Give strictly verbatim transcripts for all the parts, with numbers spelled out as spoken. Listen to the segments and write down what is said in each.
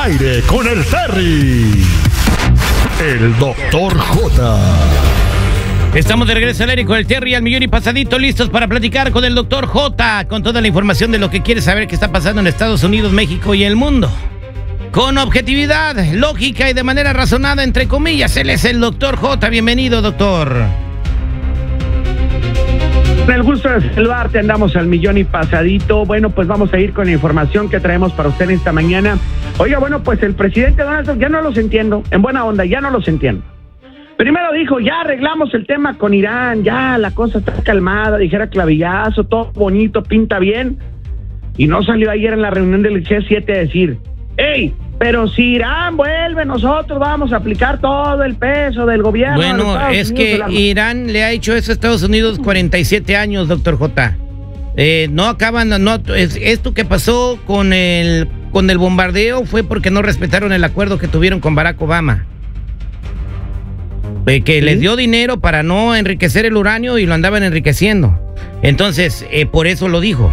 aire con el Terry, el doctor J. Estamos de regreso al aire con el Terry al millón y pasadito, listos para platicar con el doctor J, con toda la información de lo que quiere saber que está pasando en Estados Unidos, México y el mundo. Con objetividad, lógica y de manera razonada, entre comillas, él es el doctor J. Bienvenido, doctor. Con el gusto de saludarte, andamos al millón y pasadito. Bueno, pues vamos a ir con la información que traemos para usted esta mañana. Oiga, bueno, pues el presidente Donald Trump, ya no los entiendo, en buena onda, ya no los entiendo. Primero dijo, ya arreglamos el tema con Irán, ya la cosa está calmada, dijera Clavillazo, todo bonito, pinta bien. Y no salió ayer en la reunión del G siete a decir, hey, pero si Irán vuelve, nosotros vamos a aplicar todo el peso del gobierno. Bueno, de es Unidos, que Irán le ha hecho eso a Estados Unidos cuarenta y siete años, doctor J. Eh, no acaban, no, es, esto que pasó con el, con el bombardeo fue porque no respetaron el acuerdo que tuvieron con Barack Obama. Eh, que ¿Sí? les dio dinero para no enriquecer el uranio y lo andaban enriqueciendo. Entonces, eh, por eso lo dijo.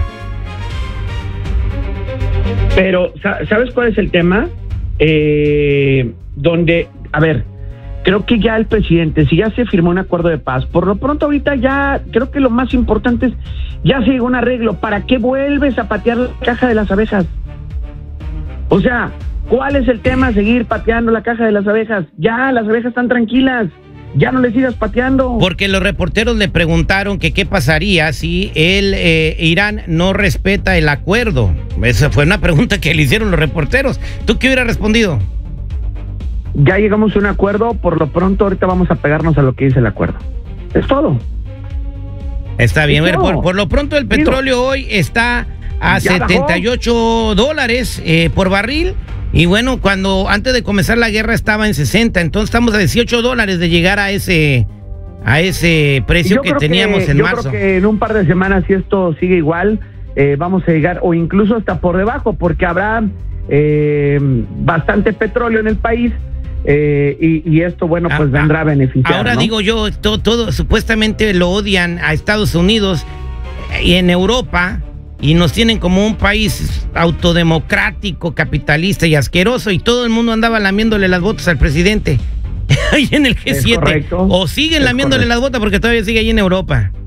Pero, ¿sabes cuál es el tema? Eh, donde, a ver, creo que ya el presidente, si ya se firmó un acuerdo de paz, por lo pronto ahorita ya, creo que lo más importante es, ya se llegó a un arreglo. ¿Para qué vuelves a patear la caja de las abejas? O sea, ¿cuál es el tema? Seguir pateando la caja de las abejas. Ya, las abejas están tranquilas. Ya no le sigas pateando. Porque los reporteros le preguntaron que qué pasaría si el eh, Irán no respeta el acuerdo. Esa fue una pregunta que le hicieron los reporteros. ¿Tú qué hubieras respondido? Ya llegamos a un acuerdo, por lo pronto ahorita vamos a pegarnos a lo que dice el acuerdo. Es todo. Está bien, ver, por, por lo pronto el petróleo Digo, hoy está a setenta y ocho dólares eh, por barril. Y bueno, cuando antes de comenzar la guerra estaba en sesenta, entonces estamos a dieciocho dólares de llegar a ese a ese precio que teníamos que, en yo marzo. Yo creo que en un par de semanas, si esto sigue igual, eh, vamos a llegar, o incluso hasta por debajo, porque habrá eh, bastante petróleo en el país, eh, y, y esto, bueno, pues ah, vendrá a beneficiar. Ahora, ¿no? Digo yo, todo, todo supuestamente lo odian a Estados Unidos y en Europa, y nos tienen como un país autodemocrático, capitalista y asqueroso, y todo el mundo andaba lamiéndole las botas al presidente ahí en el G siete. O siguen lamiéndole las botas porque todavía sigue ahí en Europa.